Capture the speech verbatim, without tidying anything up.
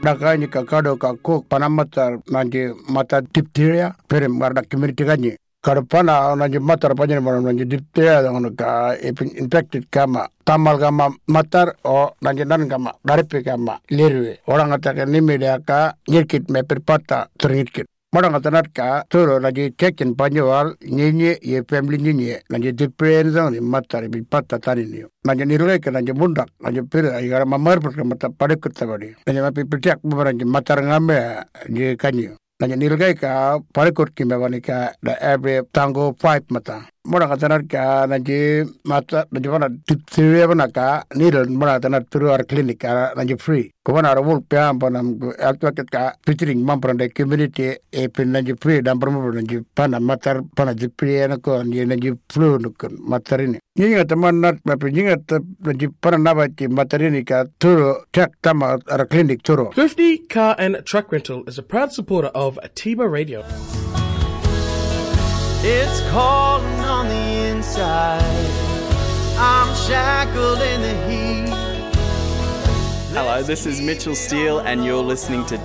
Nakanya kakado ka cook panamatar nanji mata diphtheria pere marda community ganyi. Karpana nanji matar panjene mana nanji diphtheria dengan ka infected kama tamal kama matar o nanji nan kama daripe kama lirwe. Orang kata ni media ka nyirkit me perpata ternyirkit. Orang kata nat ka turo nanji check-in panjawal nyenye ye family nyenye nanji diphtheria zang matar bi pata tani niyo. Nanti nilai ke nanti mundak, nanti pira, agar mamar perkemata pada kutabadi. Nanti mapi percak beberapa matar ngambe di kanyu. Nanti nilai ke pada kut kimawani ke the every tango five mata. Mula kata nanti nanti mata nanti mana diphtheria mana ka nilai mula kata nanti turu ar klinik nanti free. Kau mana rawul piam panam altuaket ka featuring mamprande community e pin nanti free dan permu nanti pana matar pana diphtheria nako nanti flu nukun matar ini. Ini teman nat mapi ingat nanti pernah nabati materi ka turu cek tama ar klinik turu. Thrifty Car and Truck Rental is a proud supporter of Atiba Radio. It's calling on the inside. I'm shackled in the heat. Hello, this is Mitchell Steele and you're listening to